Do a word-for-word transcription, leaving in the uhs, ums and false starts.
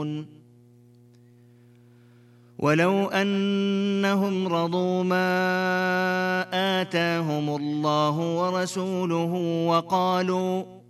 يعلمون. ولو أنهم رضوا ما آتاهم الله ورسوله وقالوا